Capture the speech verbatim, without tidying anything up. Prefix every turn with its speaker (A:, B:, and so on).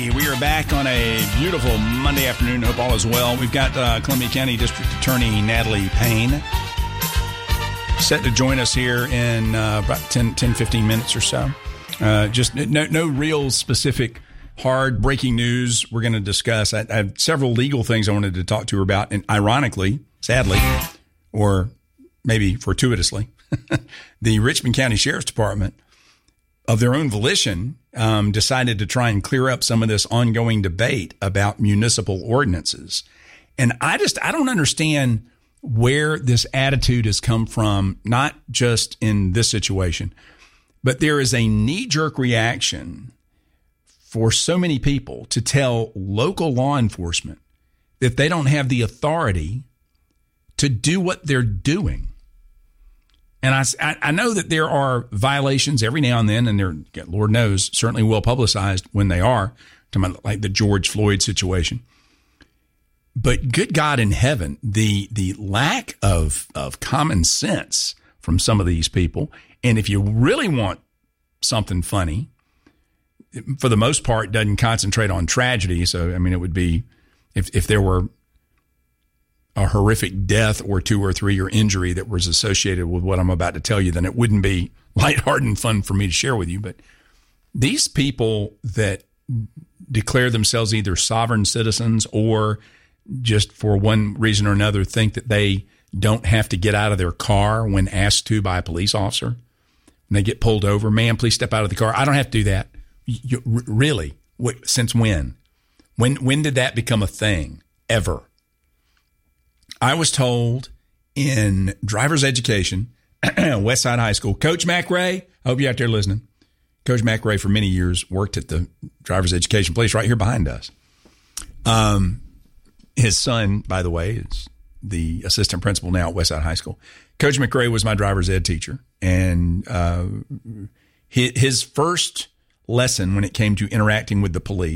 A: We are back on a beautiful Monday afternoon. Hope all is well. We've got uh, Columbia County District Attorney Natalie Payne set to join us here in uh, about ten, ten, fifteen minutes or so. Uh, just no, no real specific hard breaking news we're going to discuss. I, I have several legal things I wanted to talk to her about. And ironically, sadly, or maybe fortuitously, the Richmond County Sheriff's Department, of their own volition, um, decided to try and clear up some of this ongoing debate about municipal ordinances. And I just, I don't understand where this attitude has come from, not just in this situation, but there is a knee-jerk reaction for so many people to tell local law enforcement that they don't have the authority to do what they're doing. And I, I know that there are violations every now and then, and they're, Lord knows, certainly well publicized when they are, like the George Floyd situation. But good God in heaven, the the lack of, of common sense from some of these people. And if you really want something funny, for the most part, doesn't concentrate on tragedy. So, I mean, it would be if, if there were a horrific death or two or three or injury that was associated with what I'm about to tell you, then it wouldn't be lighthearted and fun for me to share with you. But these people that declare themselves either sovereign citizens or just for one reason or another think that they don't have to get out of their car when asked to by a police officer, when they get pulled over, ma'am, please step out of the car. I don't have to do that. You, really? Since when? When when did that become a thing? Ever? I was told in driver's education, Westside High School, Coach McRae, I hope you're out there listening. Coach McRae for many years worked at the driver's education place right here behind us. Um, his son, by the way, is the assistant principal now at Westside High School. Coach McRae was my driver's ed teacher. And uh, his, his first lesson when it came to interacting with the police